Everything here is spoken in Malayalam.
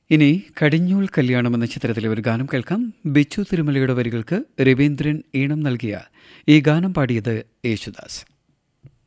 ഇനി കടിഞ്ഞൂൽ കല്യാണം എന്ന ചിത്രത്തിലെ ഒരു ഗാനം കേൾക്കാം. ബിച്ചു തിരുമലയുടെ വരികൾക്ക് രവീന്ദ്രൻ ഈണം നൽകിയ ഈ ഗാനം പാടിയത് യേശുദാസ്.